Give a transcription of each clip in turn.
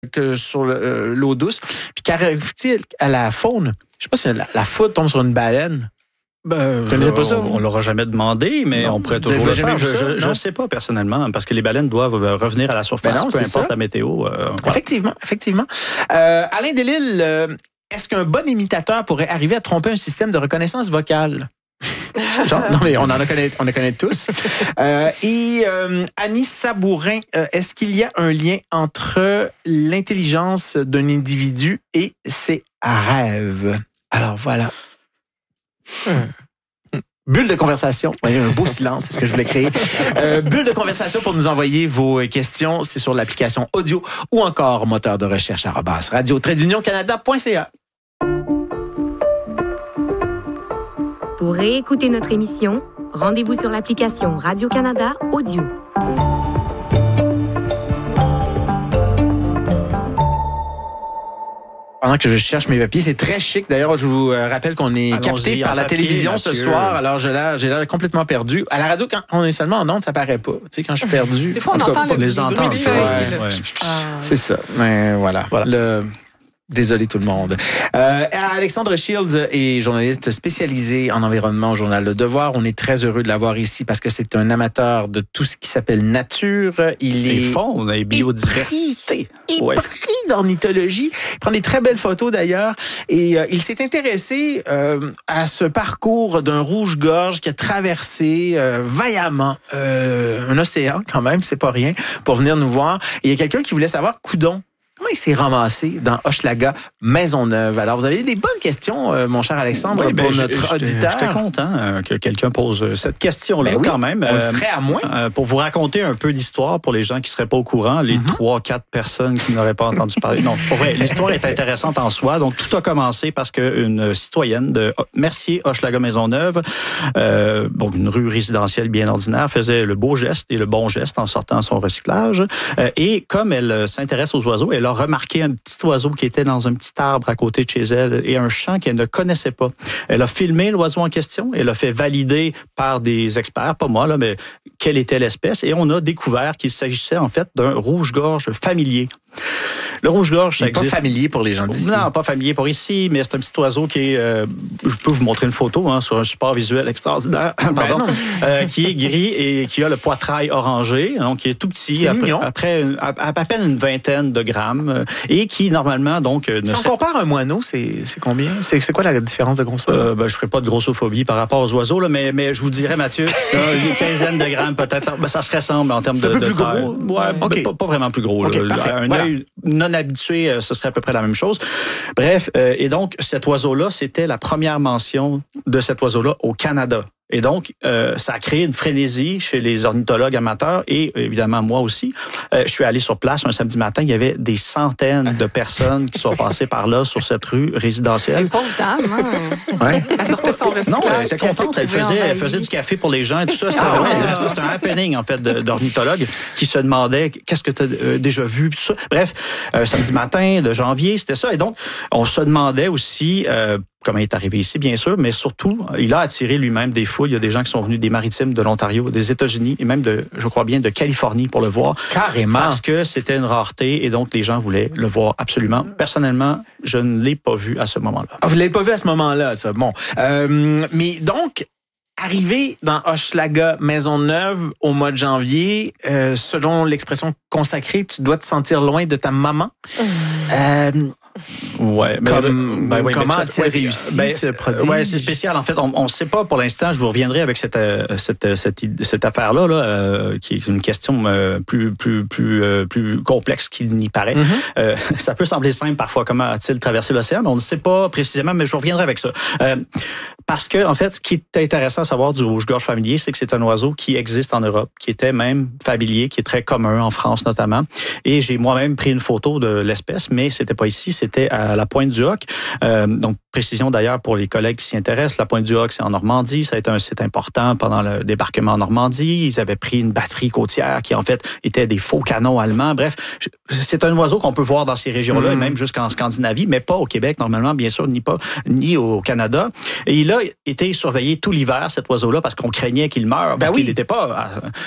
que sur l'eau douce. Puis qu'arrive-t-il à la faune? Je sais pas si la foudre tombe sur une baleine. Vous connaissez pas ça? On l'aura jamais demandé, mais on pourrait toujours le faire. Je ne sais pas personnellement, parce que les baleines doivent revenir à la surface, peu importe la météo. Effectivement. Alain Delisle, est-ce qu'un bon imitateur pourrait arriver à tromper un système de reconnaissance vocale? Non, mais on en connaît tous. Annie Sabourin, est-ce qu'il y a un lien entre l'intelligence d'un individu et ses rêves? Alors voilà. Bulle de conversation. Oui, un beau silence, c'est ce que je voulais créer. Bulle de conversation pour nous envoyer vos questions. C'est sur l'application audio ou encore moteur de recherche @radio-canada.ca. Pour réécouter notre émission, rendez-vous sur l'application Radio-Canada Audio. Pendant que je cherche mes papiers, c'est très chic. D'ailleurs, je vous rappelle qu'on est capté par la télévision ce soir. Alors, j'ai l'air complètement perdu. À la radio, quand on est seulement en ondes, ça paraît pas. Tu sais, quand je suis perdu. Des fois, on entend les entend. C'est ça. Mais voilà. Désolé tout le monde. Alexandre Shields est journaliste spécialisé en environnement au Journal Le Devoir. On est très heureux de l'avoir ici parce que c'est un amateur de tout ce qui s'appelle nature. Il est faune et biodiversité. Pris d'ornithologie. Il prend des très belles photos d'ailleurs. Et il s'est intéressé à ce parcours d'un rouge-gorge qui a traversé vaillamment un océan quand même, c'est pas rien, pour venir nous voir. Et il y a quelqu'un qui voulait savoir, coudon, comment il s'est ramassé dans Hochelaga Maisonneuve? Alors, vous avez des bonnes questions, mon cher Alexandre, pour notre auditeur. J'étais content que quelqu'un pose cette question-là quand même. On serait à moins. Pour vous raconter un peu d'histoire pour les gens qui ne seraient pas au courant, les 3-4 personnes qui n'auraient pas entendu parler. Non, pour vrai, l'histoire est intéressante en soi. Donc, tout a commencé parce qu'une citoyenne de Mercier, Hochelaga Maisonneuve, une rue résidentielle bien ordinaire, faisait le beau geste et le bon geste en sortant son recyclage. Et comme elle s'intéresse aux oiseaux, elle a remarqué un petit oiseau qui était dans un petit arbre à côté de chez elle et un chant qu'elle ne connaissait pas. Elle a filmé l'oiseau en question, elle a fait valider par des experts, pas moi, là, mais quelle était l'espèce, et on a découvert qu'il s'agissait en fait d'un rouge-gorge familier. Le rouge-gorge, ça existe. Pas familier pour les gens d'ici. Non, pas familier pour ici, mais c'est un petit oiseau qui est... je peux vous montrer une photo sur un support visuel extraordinaire, qui est gris et qui a le poitrail orangé, donc qui est tout petit, c'est après à peine une vingtaine de grammes, et qui, normalement, donc... Si on compare un moineau, c'est combien? C'est quoi la différence de grosseur? Je ferai pas de grossophobie par rapport aux oiseaux, là, mais je vous dirais, Mathieu, une quinzaine de grammes peut-être, ça se ressemble en termes de... Un peu plus gros? Ouais, pas vraiment plus gros. Okay, un œil non habitué, ce serait à peu près la même chose. Bref, et donc, cet oiseau-là, c'était la première mention de cet oiseau-là au Canada. Et donc, ça a créé une frénésie chez les ornithologues amateurs et évidemment moi aussi. Je suis allé sur place un samedi matin, il y avait des centaines de personnes qui sont passées par là sur cette rue résidentielle. Pauvre dame, hein? Elle sortait son recyclage. Non, elle était contente, elle faisait du café pour les gens et tout ça. C'était un happening en fait d'ornithologues qui se demandaient qu'est-ce que tu as déjà vu, tout ça. Bref, samedi matin de janvier, c'était ça. Et donc, on se demandait aussi... comment il est arrivé ici, bien sûr, mais surtout, il a attiré lui-même des foules. Il y a des gens qui sont venus des Maritimes, de l'Ontario, des États-Unis et même je crois bien, de Californie pour le voir. Carrément. Parce que c'était une rareté et donc les gens voulaient le voir absolument. Personnellement, je ne l'ai pas vu à ce moment-là. Ah, vous ne l'avez pas vu à ce moment-là, ça. Bon. Mais donc, arrivé dans Hochelaga Maisonneuve au mois de janvier, selon l'expression consacrée, tu dois te sentir loin de ta maman. Ouais, comment a-t-il réussi ce prodige? Ouais, c'est spécial. En fait, on ne sait pas pour l'instant. Je vous reviendrai avec cette affaire-là, qui est une question plus complexe qu'il n'y paraît. Ça peut sembler simple parfois. Comment a-t-il traversé l'océan? Mais on ne sait pas précisément. Mais je reviendrai avec ça. Parce que, en fait, ce qui est intéressant à savoir du rouge-gorge familier, c'est que c'est un oiseau qui existe en Europe, qui était même familier, qui est très commun en France notamment. Et j'ai moi-même pris une photo de l'espèce, mais c'était pas ici, c'était à la Pointe-du-Hoc. Donc, précision d'ailleurs pour les collègues qui s'y intéressent, la Pointe-du-Hoc, c'est en Normandie. Ça a été un site important pendant le débarquement en Normandie. Ils avaient pris une batterie côtière qui, en fait, était des faux canons allemands. Bref, c'est un oiseau qu'on peut voir dans ces régions-là, et même jusqu'en Scandinavie, mais pas au Québec, normalement, bien sûr, ni au Canada. Et il a été surveillé tout l'hiver, cet oiseau-là, parce qu'on craignait qu'il meure, parce qu'il n'était pas...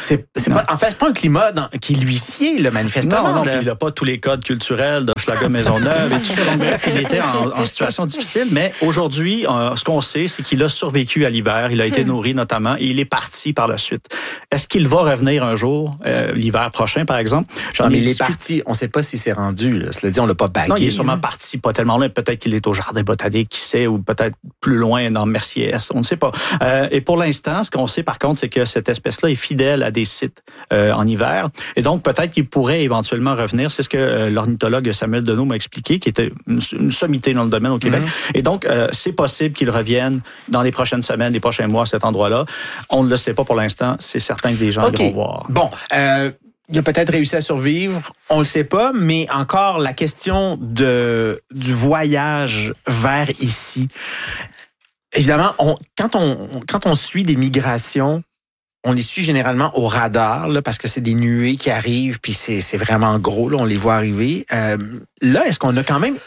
En fait, c'est pas un climat qui lui sied, le manifestement. Non, il n'a pas tous les codes culturels d'Hochelaga Maisonneuve et tout ça. Donc, bref, il était en situation difficile, mais aujourd'hui, ce qu'on sait, c'est qu'il a survécu à l'hiver, il a été nourri notamment, et il est parti par la suite. Est-ce qu'il va revenir un jour, l'hiver prochain, par exemple? Mais il est parti, on ne sait pas s'il s'est rendu. Là. Cela dit, on ne l'a pas bagué. Non, il est sûrement parti, pas tellement loin. Peut-être qu'il est au Jardin botanique, qui sait, ou peut-être plus loin dans Mercier-Est, on ne sait pas. Et pour l'instant, ce qu'on sait par contre, c'est que cette espèce-là est fidèle à des sites en hiver. Et donc, peut-être qu'il pourrait éventuellement revenir. C'est ce que l'ornithologue Samuel Deneau m'a expliqué, qui était une sommité dans le domaine au Québec. Et donc, c'est possible qu'il revienne dans les prochaines semaines, les prochains mois à cet endroit-là. On ne le sait pas pour l'instant. C'est certain que des gens iront voir. Bon, il a peut-être réussi à survivre, on le sait pas, mais encore la question du voyage vers ici. Évidemment, quand on suit des migrations, on les suit généralement au radar, là, parce que c'est des nuées qui arrivent, puis c'est vraiment gros, là, on les voit arriver. Là, est-ce qu'on a quand même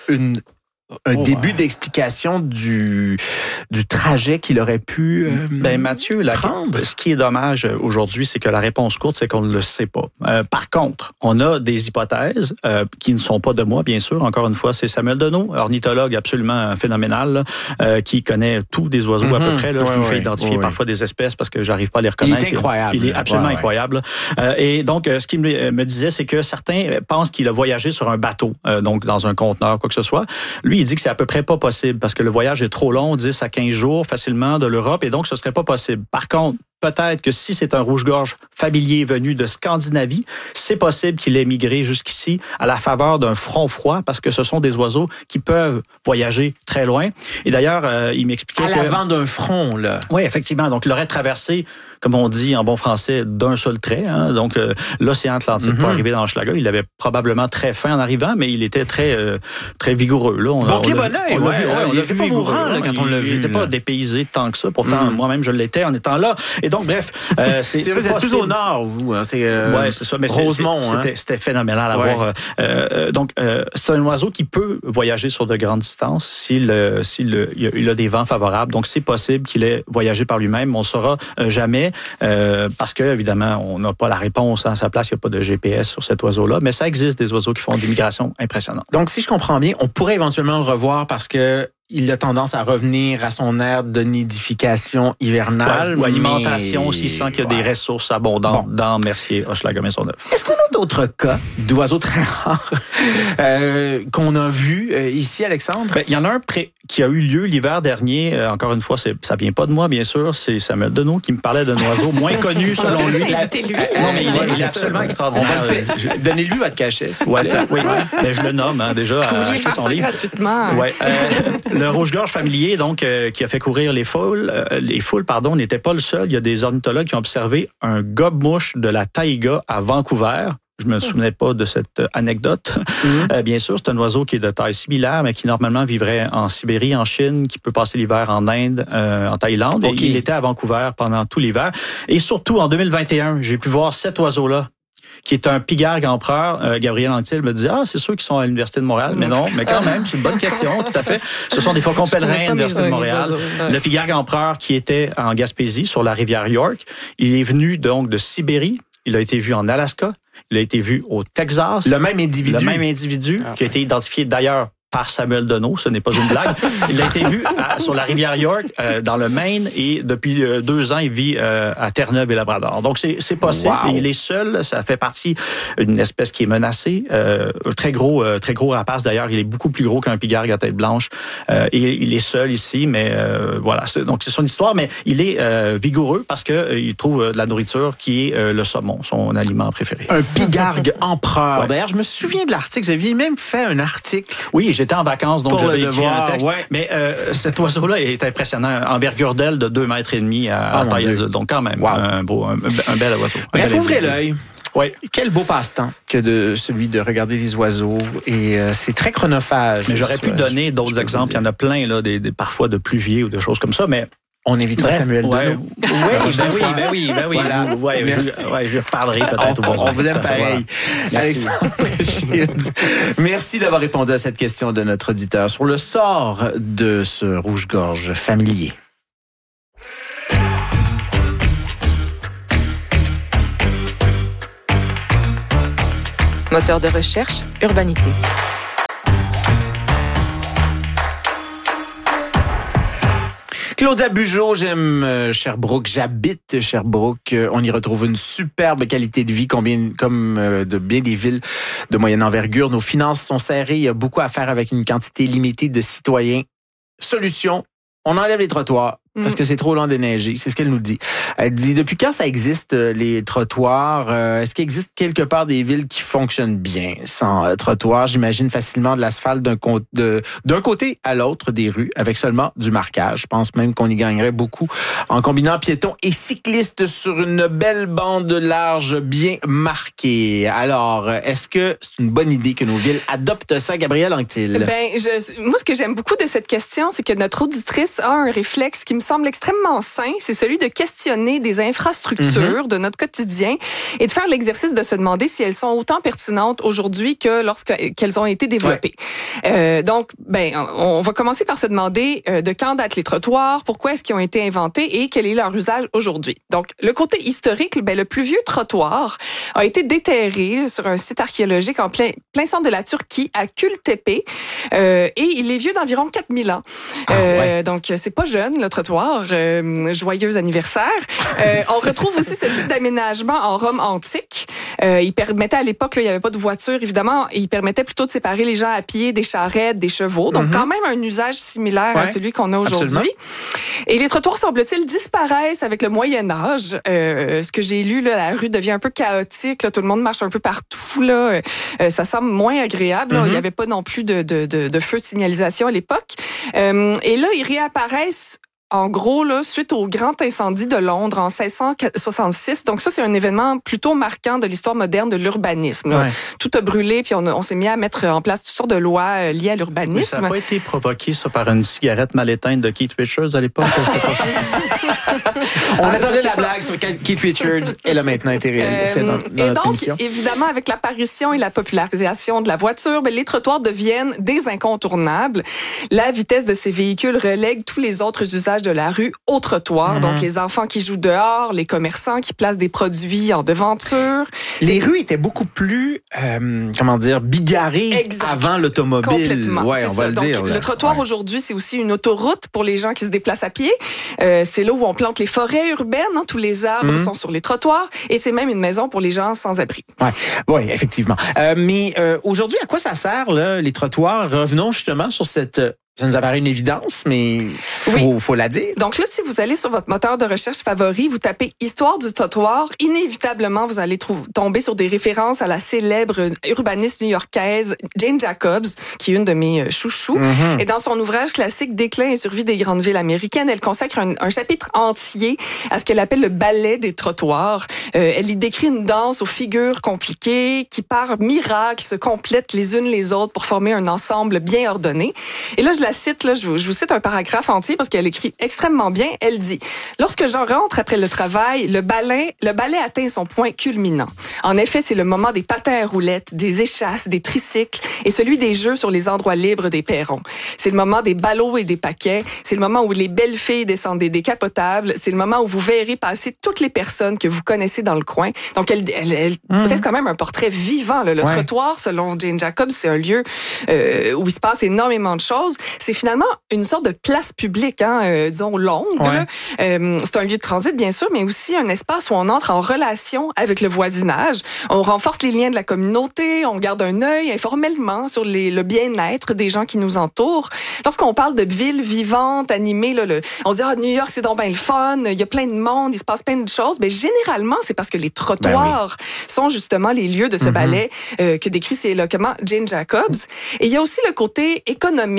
un début d'explication du trajet qu'il aurait pu Mathieu, prendre? Ce qui est dommage aujourd'hui, c'est que la réponse courte, c'est qu'on ne le sait pas. Par contre, on a des hypothèses qui ne sont pas de moi, bien sûr. Encore une fois, c'est Samuel Deneau, ornithologue absolument phénoménal, qui connaît tous des oiseaux à peu près. Là, je lui fais identifier parfois des espèces parce que j'arrive pas à les reconnaître. Il est incroyable. Il est absolument incroyable. Et donc, ce qu'il me disait, c'est que certains pensent qu'il a voyagé sur un bateau, donc dans un conteneur, quoi que ce soit. Lui, il dit que c'est à peu près pas possible parce que le voyage est trop long, 10 à 15 jours facilement de l'Europe, et donc ce serait pas possible. Par contre, peut-être que si c'est un rouge-gorge familier venu de Scandinavie, c'est possible qu'il ait migré jusqu'ici à la faveur d'un front froid parce que ce sont des oiseaux qui peuvent voyager très loin. Et d'ailleurs, il m'expliquait à l'avant d'un front, là. Oui, effectivement. Donc, il aurait traversé, comme on dit en bon français, d'un seul trait. Hein? Donc, l'océan Atlantique pour arriver dans Hochelaga. Il avait probablement très faim en arrivant, mais il était très vigoureux. Là, bon pied, bon oeil. On il n'était pas mourant là, quand on l'a vu. Il n'était pas dépaysé tant que ça. Pourtant, moi-même, je l'étais en étant là. Et donc, bref, c'est vous êtes plus au nord, vous. Hein? C'est ça. Mais Rosemont. C'était phénoménal à voir. Donc, c'est un oiseau qui peut voyager sur de grandes distances s'il a des vents favorables. Donc, c'est possible qu'il ait voyagé par lui-même. On ne saura jamais parce que, évidemment, on n'a pas la réponse à sa place. Il n'y a pas de GPS sur cet oiseau-là. Mais ça existe des oiseaux qui font des migrations impressionnantes. Donc, si je comprends bien, on pourrait éventuellement le revoir parce que il a tendance à revenir à son aire de nidification hivernale. Ou alimentation, s'il sent qu'il y a des ressources abondantes dans Mercier, Hochelaga Maisonneuve. Est-ce qu'on a d'autres cas d'oiseaux très rares qu'on a vus ici, Alexandre? Il y en a un qui a eu lieu l'hiver dernier. Encore une fois, ça vient pas de moi, bien sûr. C'est Samuel Deneau qui me parlait d'un oiseau moins connu, selon lui. Non, mais il est absolument extraordinaire. Donnez-lui votre cachet. Oui, mais je le nomme déjà. Vous vouliez faire ça gratuitement. Ouais. Le rouge-gorge familier, donc, qui a fait courir les foules, n'était pas le seul. Il y a des ornithologues qui ont observé un gobe-mouche de la taïga à Vancouver. Je me souvenais pas de cette anecdote. Bien sûr, c'est un oiseau qui est de taille similaire, mais qui normalement vivrait en Sibérie, en Chine, qui peut passer l'hiver en Inde, en Thaïlande. Et il était à Vancouver pendant tout l'hiver. Et surtout, en 2021, j'ai pu voir cet oiseau-là, qui est un pigargue empereur. Gabriel Anctil me dit, c'est sûr qu'ils sont à l'Université de Montréal. Mais non, mais quand même, c'est une bonne question, tout à fait. Ce sont des faucons pèlerins de l'Université de Montréal. Le pigargue empereur qui était en Gaspésie, sur la rivière York, il est venu donc de Sibérie. Il a été vu en Alaska. Il a été vu au Texas. Le même individu qui a été identifié d'ailleurs par Samuel Deneau, ce n'est pas une blague. Il a été vu sur la rivière York, dans le Maine, et depuis 2 ans, il vit à Terre-Neuve et Labrador. Donc, c'est possible. Wow. Et il est seul. Ça fait partie d'une espèce qui est menacée. Très gros rapace, d'ailleurs. Il est beaucoup plus gros qu'un pigargue à tête blanche. Et il est seul ici, mais voilà. Donc, c'est son histoire, mais il est vigoureux parce qu'il trouve de la nourriture qui est le saumon, son aliment préféré. Un pigargue empereur. Ouais. D'ailleurs, je me souviens de l'article. J'avais même fait un article. Oui, j'étais en vacances, donc j'avais écrit un texte. Ouais. Mais cet oiseau-là est impressionnant. Envergure d'aile de 2,5 mètres à taille. Donc quand même, un bel oiseau. Bref, ouvrez l'œil. Oui. Quel beau passe-temps que celui de regarder les oiseaux. Et c'est très chronophage. Mais j'aurais pu donner d'autres exemples. Il y en a plein, là, parfois de pluviers ou de choses comme ça, mais... On invitera Samuel Deneau. Oui. Voilà. Je lui reparlerai peut-être. On vous aime pareil. Merci. Merci d'avoir répondu à cette question de notre auditeur sur le sort de ce rouge-gorge familier. Moteur de recherche, Urbanité. Claudia Bugeaud, j'aime Sherbrooke, j'habite Sherbrooke. On y retrouve une superbe qualité de vie, comme de bien des villes de moyenne envergure. Nos finances sont serrées, il y a beaucoup à faire avec une quantité limitée de citoyens. Solution, on enlève les trottoirs. Parce que c'est trop long de neiger. C'est ce qu'elle nous dit. Elle dit, depuis quand ça existe, les trottoirs? Est-ce qu'il existe quelque part des villes qui fonctionnent bien sans trottoirs? J'imagine facilement de l'asphalte d'un côté à l'autre des rues avec seulement du marquage. Je pense même qu'on y gagnerait beaucoup en combinant piétons et cyclistes sur une belle bande large bien marquée. Alors, est-ce que c'est une bonne idée que nos villes adoptent ça, Gabrielle Anctil? Moi, ce que j'aime beaucoup de cette question, c'est que notre auditrice a un réflexe qui me semble extrêmement sain, c'est celui de questionner des infrastructures de notre quotidien et de faire l'exercice de se demander si elles sont autant pertinentes aujourd'hui que lorsqu'elles ont été développées. Ouais. On va commencer par se demander de quand datent les trottoirs, pourquoi est-ce qu'ils ont été inventés et quel est leur usage aujourd'hui. Donc, le côté historique, le plus vieux trottoir a été déterré sur un site archéologique en plein centre de la Turquie, à Kültepe, et il est vieux d'environ 4000 ans. Donc, c'est pas jeune, le trottoir. Joyeux anniversaire. On retrouve aussi ce type d'aménagement en Rome antique. Il permettait à l'époque, il n'y avait pas de voiture, évidemment, il permettait plutôt de séparer les gens à pied des charrettes, des chevaux. Donc, quand même un usage similaire à celui qu'on a aujourd'hui. Et les trottoirs, semble-t-il, disparaissent avec le Moyen Âge. Ce que j'ai lu, la rue devient un peu chaotique. Tout le monde marche un peu partout. Ça semble moins agréable. Il n'y avait pas non plus de feu de signalisation à l'époque. Et là, ils réapparaissent en gros, suite au grand incendie de Londres en 1666. Donc ça, c'est un événement plutôt marquant de l'histoire moderne de l'urbanisme. Ouais. Tout a brûlé, puis on s'est mis à mettre en place toutes sortes de lois liées à l'urbanisme. Mais ça n'a pas été provoqué, ça, par une cigarette mal éteinte de Keith Richards à l'époque? On attendait la blague sur Keith Richards. Elle a maintenant été fait dans notre émission. Et donc, évidemment, avec l'apparition et la popularisation de la voiture, les trottoirs deviennent des incontournables. La vitesse de ces véhicules relègue tous les autres usages de la rue au trottoir. Donc, les enfants qui jouent dehors, les commerçants qui placent des produits en devanture. Les rues étaient beaucoup plus, bigarrées avant l'automobile. Complètement. Ouais, on va le dire. Le trottoir aujourd'hui, c'est aussi une autoroute pour les gens qui se déplacent à pied. C'est là où on plante les forêts urbaines. Tous les arbres sont sur les trottoirs. Et c'est même une maison pour les gens sans abri. Oui, effectivement. Mais aujourd'hui, à quoi ça sert, là, les trottoirs? Revenons justement sur cette... Ça nous apparaît une évidence, mais faut la dire. Donc là, si vous allez sur votre moteur de recherche favori, vous tapez « Histoire du trottoir », inévitablement, vous allez tomber sur des références à la célèbre urbaniste new-yorkaise Jane Jacobs, qui est une de mes chouchous. Et dans son ouvrage classique « Déclin et survie des grandes villes américaines », elle consacre un chapitre entier à ce qu'elle appelle le ballet des trottoirs. Elle y décrit une danse aux figures compliquées qui, par miracle, se complètent les unes les autres pour former un ensemble bien ordonné. Et là, je vous cite un paragraphe entier parce qu'elle écrit extrêmement bien. Elle dit « Lorsque j'en rentre après le travail, le ballet atteint son point culminant. En effet, c'est le moment des patins à roulettes, des échasses, des tricycles et celui des jeux sur les endroits libres des perrons. C'est le moment des ballots et des paquets. C'est le moment où les belles filles descendent des décapotables. C'est le moment où vous verrez passer toutes les personnes que vous connaissez dans le coin. » Donc, elle dresse quand même un portrait vivant. Le trottoir, selon Jane Jacobs, c'est un lieu où il se passe énormément de choses. C'est finalement une sorte de place publique, disons longue. C'est un lieu de transit, bien sûr, mais aussi un espace où on entre en relation avec le voisinage. On renforce les liens de la communauté, on garde un œil informellement sur le bien-être des gens qui nous entourent. Lorsqu'on parle de ville vivante, animée, on se dit « New York, c'est donc bien le fun, il y a plein de monde, il se passe plein de choses. » Mais généralement, c'est parce que les trottoirs sont justement les lieux de ce ballet que décrit si éloquemment Jane Jacobs. Et il y a aussi le côté économique du trottoir.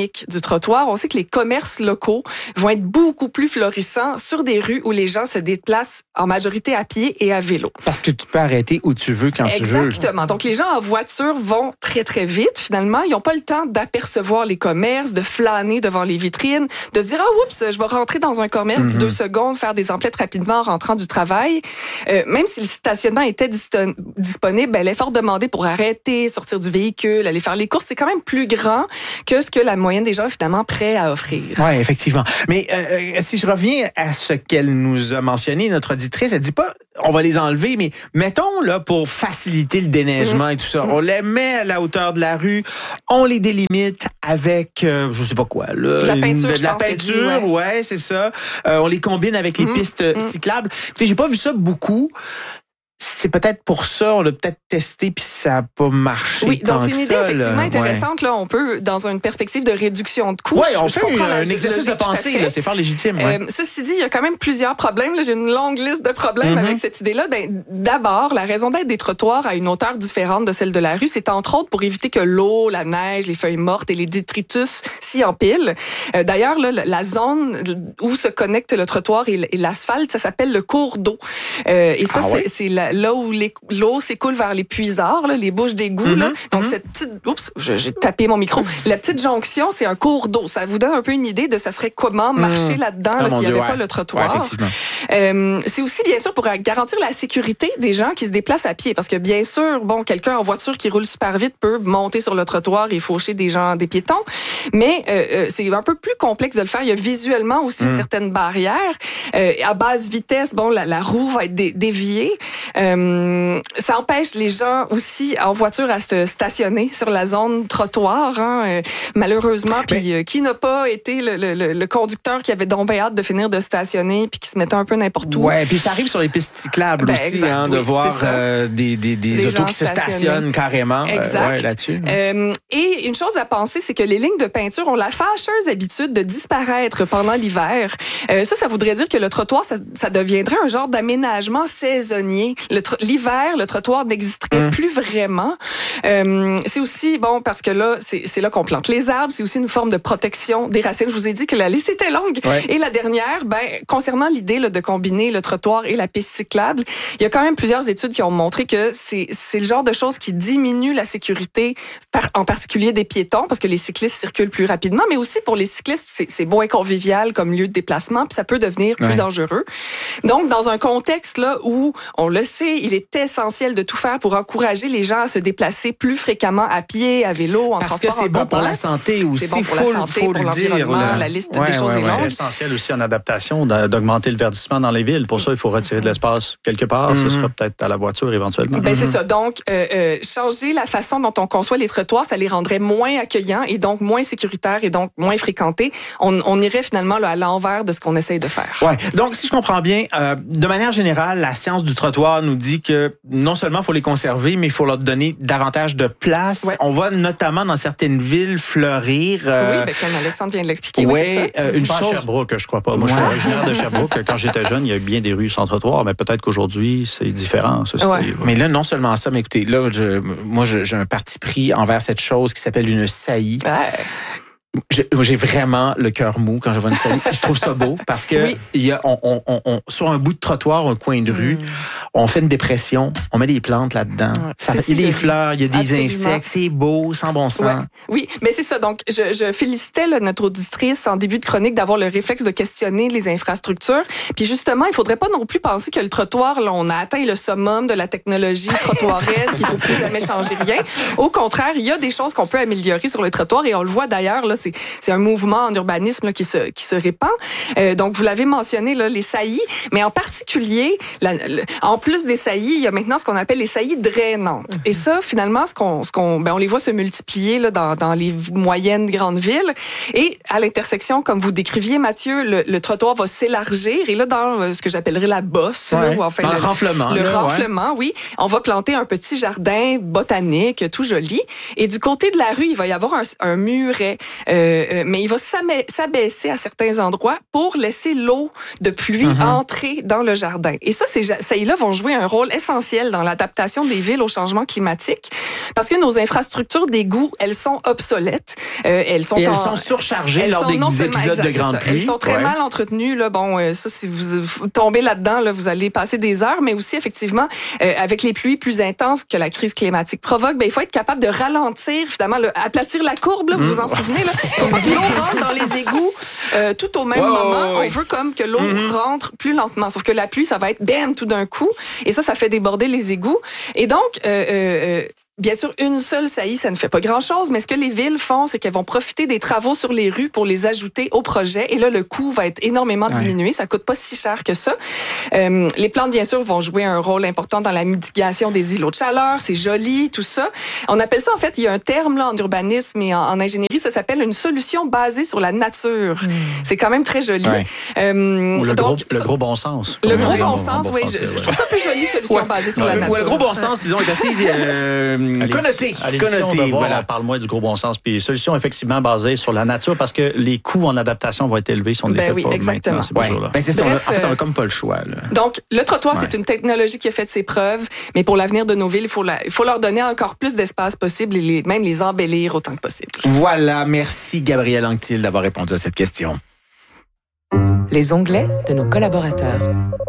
trottoir, on sait que les commerces locaux vont être beaucoup plus florissants sur des rues où les gens se déplacent en majorité à pied et à vélo. Parce que tu peux arrêter où tu veux, quand tu veux. Exactement. Donc, les gens en voiture vont très, très vite, finalement. Ils n'ont pas le temps d'apercevoir les commerces, de flâner devant les vitrines, de se dire, oups, je vais rentrer dans un commerce 2 secondes, faire des emplettes rapidement en rentrant du travail. Même si le stationnement était disponible, l'effort demandé pour arrêter, sortir du véhicule, aller faire les courses, c'est quand même plus grand que ce que la moyenne des gens est finalement prêts à offrir. Oui, effectivement. Mais si je reviens à ce qu'elle nous a mentionné, notre auditrice, elle dit pas on va les enlever, mais mettons là pour faciliter le déneigement et tout ça, on les met à la hauteur de la rue, on les délimite avec je sais pas quoi, là, de la peinture, de la peinture, ouais, c'est ça. On les combine avec les pistes cyclables. Écoutez, j'ai pas vu ça beaucoup. C'est peut-être pour ça, on l'a peut-être testé puis ça n'a pas marché. Oui, donc c'est une idée ça, effectivement là. intéressante. Là, on peut, dans une perspective de réduction de coûts. Oui, on fait un exercice de pensée, là, c'est fort légitime. Ouais. Ceci dit, il y a quand même plusieurs problèmes. Là, j'ai une longue liste de problèmes avec cette idée-là. D'abord, la raison d'être des trottoirs à une hauteur différente de celle de la rue, c'est entre autres pour éviter que l'eau, la neige, les feuilles mortes et les détritus s'y empilent. D'ailleurs, là, la zone où se connecte le trottoir et l'asphalte, ça s'appelle le cours d'eau. Et ça, c'est là où l'eau s'écoule vers les puisards, là, les bouches d'égout. Donc, cette petite... Oups, j'ai tapé mon micro. La petite jonction, c'est un cours d'eau. Ça vous donne un peu une idée de ça serait comment marcher là-dedans là, s'il n'y avait pas le trottoir. Ouais, effectivement. C'est aussi, bien sûr, pour garantir la sécurité des gens qui se déplacent à pied. Parce que, bien sûr, quelqu'un en voiture qui roule super vite peut monter sur le trottoir et faucher des piétons. Mais c'est un peu plus complexe de le faire. Il y a visuellement aussi une certaine barrière. À basse vitesse, la roue va être déviée. Ça empêche les gens aussi en voiture à se stationner sur la zone trottoir. Malheureusement, puis qui n'a pas été le conducteur qui avait donc bien hâte de finir de stationner puis qui se mettait un peu n'importe où. Ouais, puis ça arrive sur les pistes cyclables aussi, exact, de voir des autos qui se stationnent carrément là-dessus. Et une chose à penser, c'est que les lignes de peinture ont la fâcheuse habitude de disparaître pendant l'hiver. Ça voudrait dire que le trottoir, ça deviendrait un genre d'aménagement saisonnier. L'hiver, le trottoir n'existerait plus vraiment. C'est aussi, parce que là, c'est là qu'on plante les arbres, c'est aussi une forme de protection des racines. Je vous ai dit que la liste était longue. Ouais. Et la dernière, concernant l'idée de combiner le trottoir et la piste cyclable, il y a quand même plusieurs études qui ont montré que c'est le genre de choses qui diminue la sécurité, en particulier des piétons, parce que les cyclistes circulent plus rapidement, mais aussi pour les cyclistes, c'est moins convivial comme lieu de déplacement, puis ça peut devenir plus dangereux. Donc, dans un contexte là où, on le sait, il est essentiel de tout faire pour encourager les gens à se déplacer plus fréquemment à pied, à vélo, en transport en commun. Parce que c'est bon pour la santé aussi. C'est bon pour la santé, pour l'environnement, la liste des choses est longue. C'est essentiel aussi en adaptation d'augmenter le verdissement dans les villes. Pour ça, il faut retirer de l'espace quelque part. Ce sera peut-être à la voiture éventuellement. C'est ça. Donc, changer la façon dont on conçoit les trottoirs, ça les rendrait moins accueillants et donc moins sécuritaires et donc moins fréquentés. On irait finalement là, à l'envers de ce qu'on essaye de faire. Ouais. Donc, si je comprends bien, de manière générale, la science du trottoir nous dit que non seulement il faut les conserver, mais il faut leur donner davantage de place. Ouais. On va notamment dans certaines villes fleurir. Oui, comme Alexandre vient de l'expliquer. Ouais, une chose. À Sherbrooke, je crois pas. Moi, je suis originaire de Sherbrooke. Quand j'étais jeune, il y avait bien des rues sans trottoir, mais peut-être qu'aujourd'hui, c'est différent. Mais là, non seulement ça, mais écoutez, là, j'ai un parti pris envers cette chose qui s'appelle une saillie. J'ai vraiment le cœur mou quand je vois une saillie. Je trouve ça beau parce que il y a, sur un bout de trottoir, un coin de rue, on fait une dépression, on met des plantes là-dedans. Il y a des fleurs, il y a des insectes, c'est beau, sans bon sens. Ouais. Oui, mais c'est ça. Donc, je félicitais notre auditrice en début de chronique d'avoir le réflexe de questionner les infrastructures. Puis justement, il faudrait pas non plus penser que le trottoir, là, on a atteint le summum de la technologie trottoiresque, qu'il faut plus jamais changer rien. Au contraire, il y a des choses qu'on peut améliorer sur le trottoir et on le voit d'ailleurs, là, c'est un mouvement en urbanisme là, qui se répand. Donc, vous l'avez mentionné, là, les saillies, mais en particulier, en plus des saillies, il y a maintenant ce qu'on appelle les saillies drainantes. Et ça, finalement, on les voit se multiplier là, dans les moyennes grandes villes. Et à l'intersection, comme vous décriviez, Mathieu, le trottoir va s'élargir. Et là, dans ce que j'appellerais la bosse, là, ou enfin dans le renflement. Le renflement, oui. On va planter un petit jardin botanique, tout joli. Et du côté de la rue, il va y avoir un muret mais il va s'abaisser à certains endroits pour laisser l'eau de pluie entrer dans le jardin. Et ça, ces saillies-là vont jouer un rôle essentiel dans l'adaptation des villes au changement climatique, parce que nos infrastructures d'égouts, elles sont obsolètes. Elles sont surchargées lors des épisodes de grande pluie. Elles sont très mal entretenues. Là, ça, si vous tombez là-dedans, là, vous allez passer des heures, mais aussi, effectivement, avec les pluies plus intenses que la crise climatique provoque, il faut être capable de ralentir, finalement, aplatir la courbe, là, vous vous en souvenez, là. Faut pas que l'eau rentre dans les égouts tout au même moment. On veut comme que l'eau rentre plus lentement. Sauf que la pluie, ça va être bam tout d'un coup. Et ça fait déborder les égouts. Et donc, bien sûr, une seule saillie, ça ne fait pas grand-chose, mais ce que les villes font, c'est qu'elles vont profiter des travaux sur les rues pour les ajouter au projet. Et là, le coût va être énormément diminué. Ça coûte pas si cher que ça. Les plantes, bien sûr, vont jouer un rôle important dans la mitigation des îlots de chaleur. C'est joli, tout ça. On appelle ça, en fait, il y a un terme là en urbanisme et en ingénierie, ça s'appelle une solution basée sur la nature. C'est quand même très joli. Ou le gros bon sens. Le gros bon sens, oui. Je trouve ça plus joli, solution basée sur la nature. Le gros bon sens, disons, est assez... connoté. Voilà. On parle moins du gros bon sens. Puis solution effectivement basée sur la nature parce que les coûts en adaptation vont être élevés si on ne les fait pas exactement. maintenant. C'est ça. En fait, on n'a comme pas le choix. Là. Donc, le trottoir, c'est une technologie qui a fait ses preuves, mais pour l'avenir de nos villes, il faut leur donner encore plus d'espace possible et même les embellir autant que possible. Voilà. Merci, Gabrielle Anctil, d'avoir répondu à cette question. Les onglets de nos collaborateurs.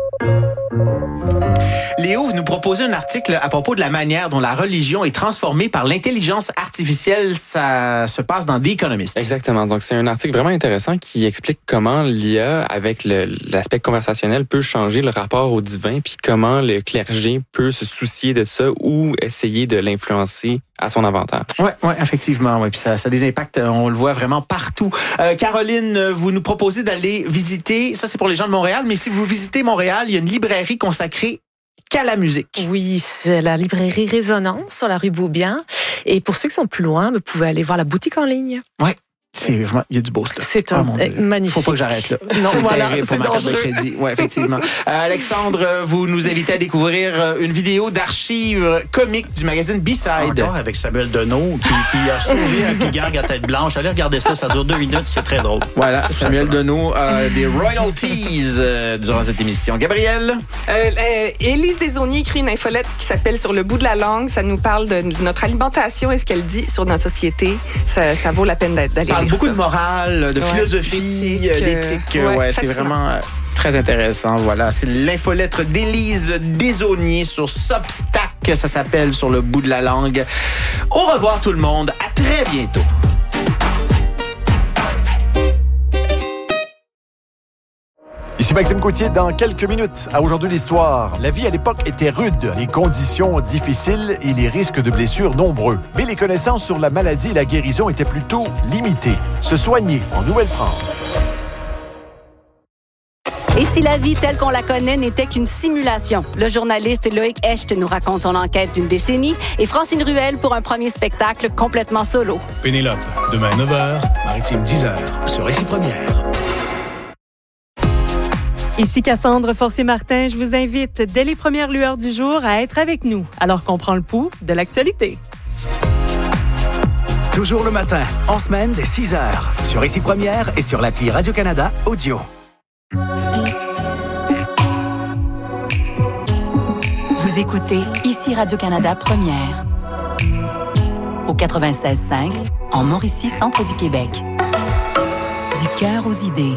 Léo, vous nous proposez un article à propos de la manière dont la religion est transformée par l'intelligence artificielle. Ça se passe dans The Economist. Exactement. Donc, c'est un article vraiment intéressant qui explique comment l'IA, avec l'aspect conversationnel, peut changer le rapport au divin, puis comment le clergé peut se soucier de ça ou essayer de l'influencer à son avantage. Ouais, effectivement. Ouais. Puis ça a des impacts, on le voit vraiment partout. Caroline, vous nous proposez d'aller visiter, ça c'est pour les gens de Montréal, mais si vous visitez Montréal, il y a une librairie consacrée qu'à la musique. Oui, c'est la librairie Résonance sur la rue Beaubien. Et pour ceux qui sont plus loin, vous pouvez aller voir la boutique en ligne. Ouais. C'est vraiment, il y a du beau stuff. C'est magnifique. Faut pas que j'arrête là. Non, c'est voilà, terrible pour ma carte de crédit. Ouais, effectivement. Alexandre, vous nous invitez à découvrir une vidéo d'archives comiques du magazine B-Side. Encore avec Samuel Deneau qui a sauvé un petit gang à tête blanche. Allez regarder ça dure 2 minutes, c'est très drôle. Voilà, Samuel Deneau des royalties durant cette émission. Gabrielle? Élise Desaulniers écrit une infolette qui s'appelle Sur le bout de la langue. Ça nous parle de notre alimentation et ce qu'elle dit sur notre société. Ça vaut la peine d'aller lire beaucoup ça. de morale, de philosophie, d'éthique. C'est vraiment très intéressant. Voilà, c'est l'infolettre d'Élise Desaulniers sur Substack. Ça s'appelle Sur le bout de la langue. Au revoir tout le monde. À très bientôt. Ici Maxime Gauthier, dans quelques minutes, à Aujourd'hui l'Histoire. La vie à l'époque était rude, les conditions difficiles et les risques de blessures nombreux. Mais les connaissances sur la maladie et la guérison étaient plutôt limitées. Se soigner en Nouvelle-France. Et si la vie telle qu'on la connaît n'était qu'une simulation? Le journaliste Loïc Hecht nous raconte son enquête d'une décennie et Francine Ruel pour un premier spectacle complètement solo. Pénélope, demain 9h, Maritime 10h, sur Récit Première. Ici Cassandre Forcier-Martin, je vous invite dès les premières lueurs du jour à être avec nous alors qu'on prend le pouls de l'actualité. Toujours le matin, en semaine dès 6h, sur Récit Première et sur l'appli Radio-Canada Audio. Vous écoutez Ici Radio-Canada Première. Au 96.5, en Mauricie, centre du Québec. Du cœur aux idées.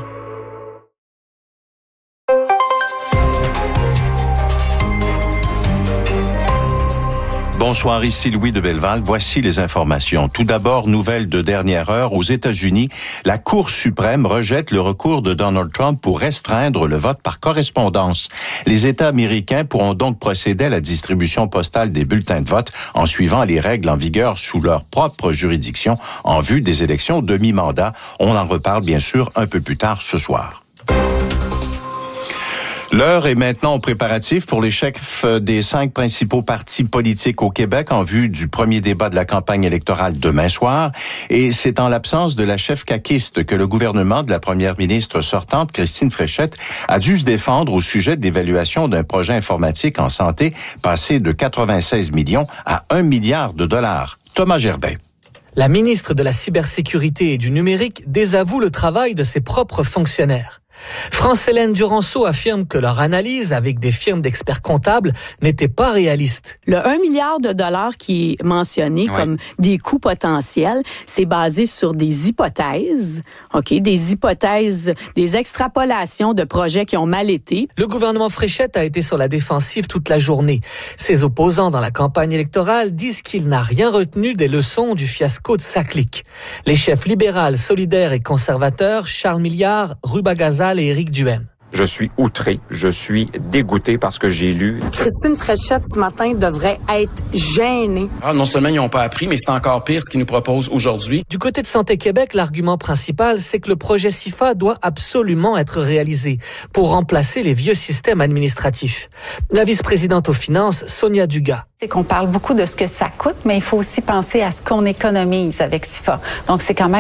Bonsoir, ici Louis de Belleval. Voici les informations. Tout d'abord, nouvelle de dernière heure. Aux États-Unis, la Cour suprême rejette le recours de Donald Trump pour restreindre le vote par correspondance. Les États américains pourront donc procéder à la distribution postale des bulletins de vote en suivant les règles en vigueur sous leur propre juridiction en vue des élections de mi-mandat. On en reparle bien sûr un peu plus tard ce soir. L'heure est maintenant aux préparatifs pour les chefs des 5 principaux partis politiques au Québec en vue du premier débat de la campagne électorale demain soir. Et c'est en l'absence de la chef caquiste que le gouvernement de la première ministre sortante, Christine Fréchette, a dû se défendre au sujet de l'évaluation d'un projet informatique en santé passé de 96 millions à 1 milliard de dollars. Thomas Gerbet. La ministre de la Cybersécurité et du Numérique désavoue le travail de ses propres fonctionnaires. France-Hélène Duranceau affirme que leur analyse avec des firmes d'experts comptables n'était pas réaliste. Le 1 milliard de dollars qui est mentionné comme des coûts potentiels, c'est basé sur des hypothèses, des hypothèses, des extrapolations de projets qui ont mal été. Le gouvernement Fréchette a été sur la défensive toute la journée. Ses opposants dans la campagne électorale disent qu'il n'a rien retenu des leçons du fiasco de Saclic. Les chefs libéral, solidaires et conservateurs, Charles Milliard, Ruba Gazal et Éric Duhaime. Je suis outré, je suis dégoûté parce que j'ai lu. Christine Fréchette, ce matin, devrait être gênée. Non seulement ils n'ont pas appris, mais c'est encore pire ce qu'ils nous proposent aujourd'hui. Du côté de Santé Québec, l'argument principal, c'est que le projet SIFA doit absolument être réalisé pour remplacer les vieux systèmes administratifs. La vice-présidente aux finances, Sonia Dugas. C'est qu'on parle beaucoup de ce que ça coûte, mais il faut aussi penser à ce qu'on économise avec SIFA. Donc, c'est quand même